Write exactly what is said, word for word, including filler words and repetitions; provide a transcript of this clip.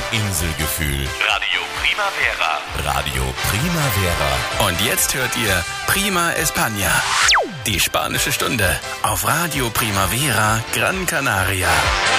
Inselgefühl. Radio Primavera. Radio Primavera. Und jetzt hört ihr Prima España. Die spanische Stunde auf Radio Primavera Gran Canaria.